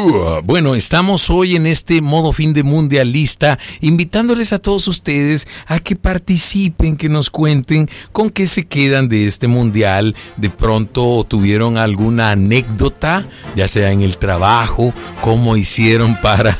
Bueno, estamos hoy en este modo fin de mundialista, invitándoles a todos ustedes a que participen, que nos cuenten con qué se quedan de este mundial. De pronto tuvieron alguna anécdota, ya sea en el trabajo, cómo hicieron para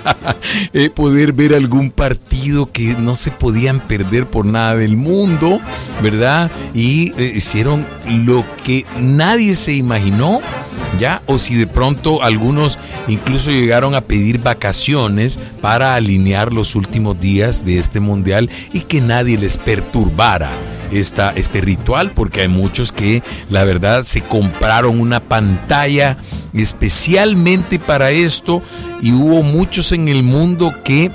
poder ver algún partido que no se podían perder por nada del mundo, ¿verdad? Y hicieron lo que nadie se imaginó, ¿ya? O si de pronto algunos incluso llegaron a pedir vacaciones para alinear los últimos días de este mundial y que nadie les perturbara este ritual, porque hay muchos que la verdad se compraron una pantalla especialmente para esto, y hubo muchos en el mundo que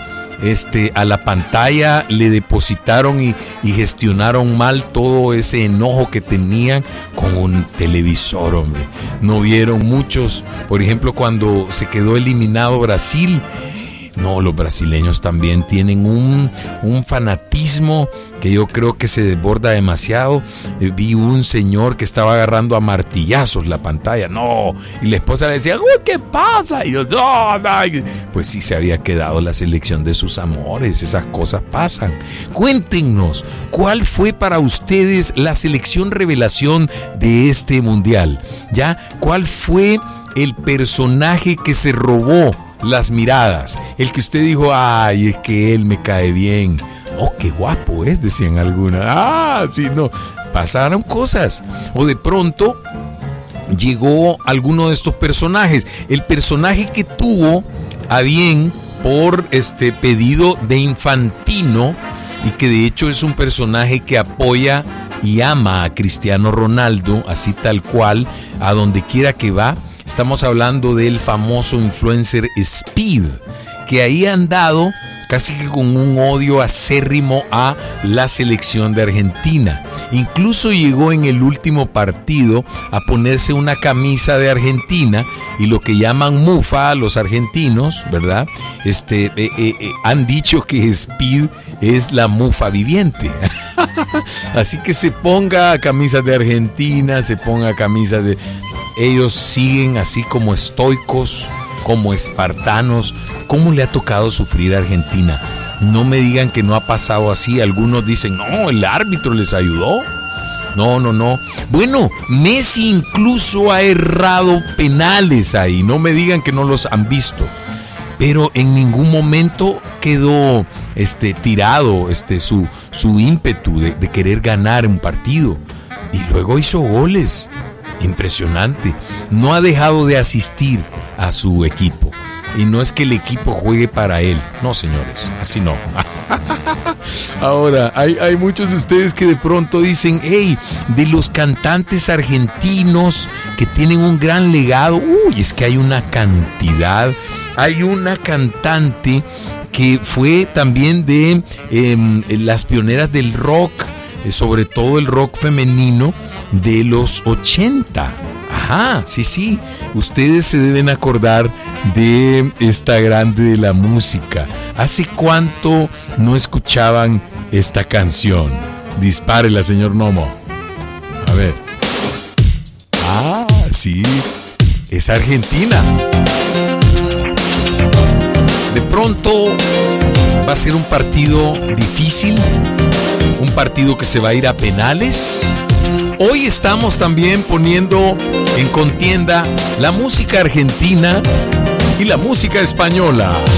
a la pantalla le depositaron y gestionaron mal todo ese enojo que tenían con un televisor, hombre. No vieron muchos, por ejemplo, cuando se quedó eliminado Brasil. No, los brasileños también tienen un fanatismo que yo creo que se desborda demasiado. Vi un señor que estaba agarrando a martillazos la pantalla. No, y la esposa le decía, ¿qué pasa? Y yo, no. Pues sí, se había quedado la selección de sus amores. Esas cosas pasan. Cuéntenos, ¿cuál fue para ustedes la selección revelación de este mundial? ¿Ya? ¿Cuál fue el personaje que se robó las miradas? El que usted dijo, ay, es que él me cae bien. Oh, qué guapo es, decían algunas. Sí, no. Pasaron cosas. O de pronto llegó alguno de estos personajes. El personaje que tuvo a bien por pedido de Infantino, y que de hecho es un personaje que apoya y ama a Cristiano Ronaldo, así tal cual, a donde quiera que va. Estamos hablando del famoso influencer Speed, que ahí han dado casi que con un odio acérrimo a la selección de Argentina. Incluso llegó en el último partido a ponerse una camisa de Argentina, y lo que llaman mufa a los argentinos, ¿verdad? Han dicho que Speed es la mufa viviente. Así que se ponga camisas de Argentina, se ponga camisas de... Ellos siguen así como estoicos, como espartanos. ¿Cómo le ha tocado sufrir a Argentina? No me digan que no ha pasado así. Algunos dicen, no, el árbitro les ayudó. No. Bueno, Messi incluso ha errado penales ahí. No me digan que no los han visto. Pero en ningún momento quedó tirado su ímpetu de querer ganar un partido. Y luego hizo goles. Impresionante. No ha dejado de asistir a su equipo. Y no es que el equipo juegue para él. No, señores, así no. Ahora, hay muchos de ustedes que de pronto dicen, hey, de los cantantes argentinos que tienen un gran legado, es que hay una cantidad. Hay una cantante que fue también de las pioneras del rock, sobre todo el rock femenino de los 80. Ajá, sí. Ustedes se deben acordar de esta grande de la música. ¿Hace cuánto no escuchaban esta canción? Dispárela, señor Nomo. A ver. Sí, es argentina. De pronto va a ser un partido difícil, un partido que se va a ir a penales. Hoy estamos también poniendo en contienda la música argentina y la música española.